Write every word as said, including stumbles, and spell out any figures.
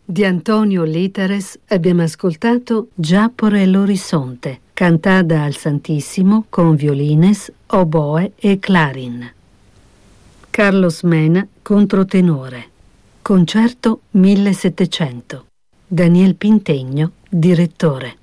Di Antonio Litares abbiamo ascoltato Già por el Horizonte, cantata al Santissimo con violines, oboe e clarin. Carlos Mena, controtenore. Concerto millesettecento. Daniel Pintegno, direttore.